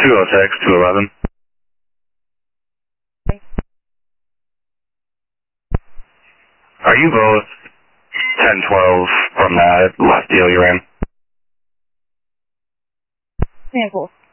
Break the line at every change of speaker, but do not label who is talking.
206, 211. Are you both 1012 from that last deal you're in?
10-4.